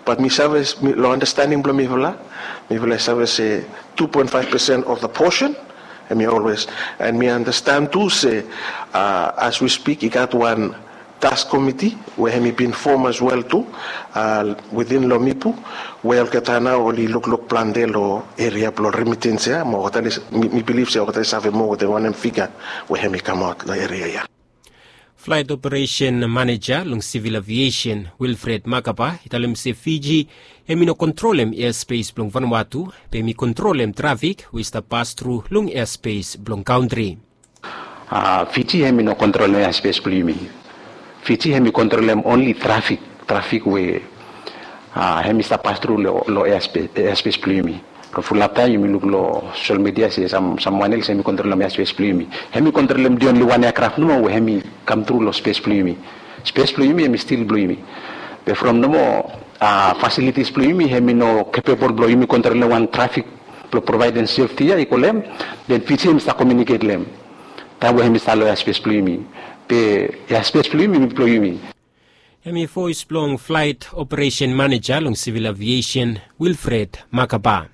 But me service lo understanding blo me vela service 2.5% of the portion. And me understand too say as we speak, you got one task committee where he been formed as well too within Lomipu where katana only look plan de lo area lo remittance ya mo me believe say that have more than one figure where he come out the area ya. Flight Operation Manager long Civil Aviation Wilfred Makaba italem se Fiji no controlem airspace blong Vanuatu pe mi controlem traffic which the pass through long airspace blong country. Fiji no controlem airspace blumi. Fiji hemi controlem only traffic where hemi sta pass through lo airspace blumi. Profulata you look lo social media say someone else hemi controlem airspace blumi. Hemi controlem the only one aircraft no where hemi come through lo space blumi. Space blumi hemi still blumi. But from no more facilities blumi hemi no capable blumi control one traffic providing safety ya ikolem then Fiji hemi sta communicate lem. Tawo hemi sta lo airspace blumi. Airspace blumi. Hemi voice blong Flight Operation Manager long Civil Aviation Wilfred Makaba.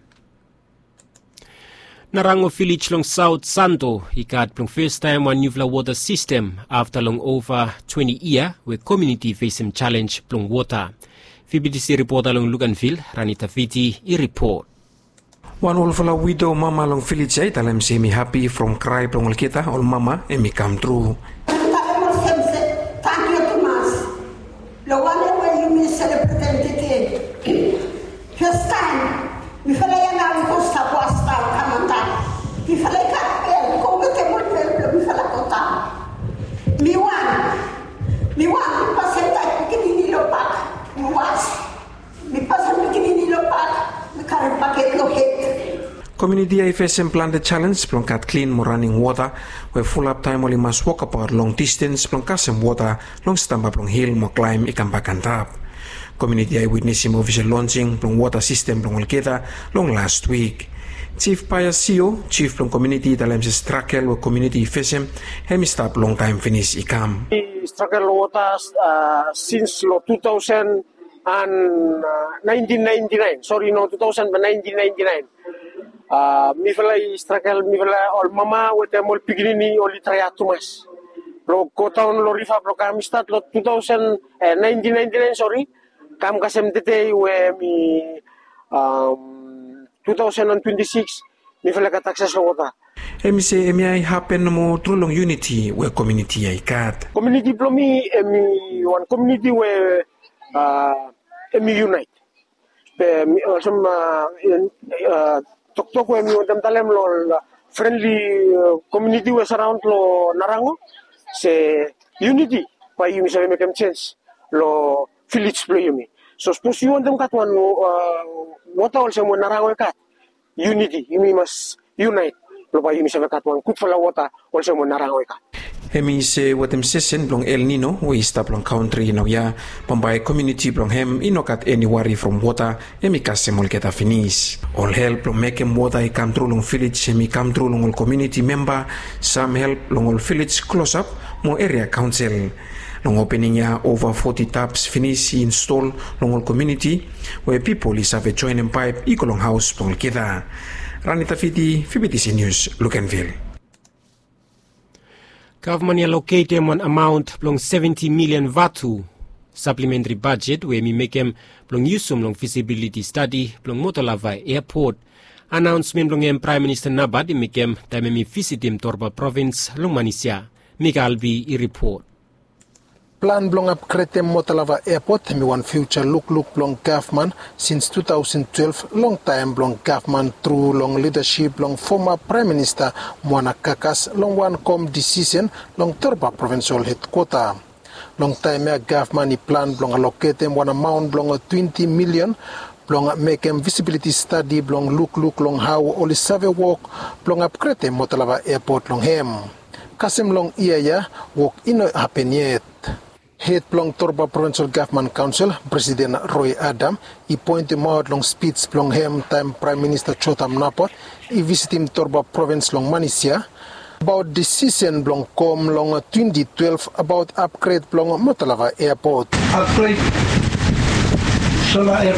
Narango village long South Santo ikat plong first time one new water system after long over 20 years where community face some challenge plong water. VBTC reporter long Luganville Ranita Fiti report. One wolfala widow mama long village ay talam semi happy from cry plong kita all mama emi come true. Lo wale wa yumi celebrate first time mi fala yana ko sta posta kamata mi fala ka ko ke mo mi fala kota mi wan pasenta kini lo pak mi was mi pasenta kini lo pak mi kar paket lo het. Community IFSM planned the challenge from cat clean more running water where full up time only must walk apart long distance from casem water long stamp from hill more climb ikan bakan tap. Community eyewitness official launching from water system from Olketa long last week. Chief Payasio, Chief from Community Talem se struggle with Community IFSM hemi stop long time finish ikam. Struggle water since 2000 and 1999. Sorry, no 2000 but 1999. Mi falai struggle mi falai all mama with them all pigrini only try to mas. Lo kota on lo rifa lo kami start lo 1999 sorry. Kam kasem tete we mi 2026 mi falai ka taxes lo kota. Emi se emi ay happen mo through long unity where community ay kat. Community plomi emi one community where emi unite. Be also tok we mi dem talem lo friendly community we surround lo Narango se unity pa yumi sa make change lo village lo yumi so suppose you want them kat one what also mo Narango kat unity yumi must unite lo pa yumi sa kat one kut fala wata also mo Narango kat. Hemi se watem session blong El Nino we stop long country now ya pambay community blong hem inokat any worry from water hemi kasemol keta finish all help long make him water I come through long village hemi come through long community member some help long all village close up mo area council long opening ya over 40 taps finish install long all community where people is have a joining pipe ikolong house blong keta. Ranita Fiti VBTC News Luganville. Government allocated one amount long 70 million Vatu supplementary budget where we make them long use long feasibility study long Motolava airport announcement long Prime Minister Nabad make them time me visit him Torba province long Manisia Mikalbi report. Plan blong upgrade Motolava airport mi one future look blong government since 2012 long time blong government through long leadership long former Prime Minister Mwana Kakas long one com decision long Torba provincial headquarter. Long time government plan blong allocate one amount blong 20 million blong make visibility study blong look long how only survey work blong upgrade Motolava airport long hem. Kasem long iya work in happen yet. Head Plong Torba Provincial Government Council, President Roy Adam, he pointed out long speech Plong Hem time Prime Minister Chotam Napot, he visited Torba Province long Manisia, about decision Plong Com long 2012 about upgrade Plong Motolava Airport. Upgrade solar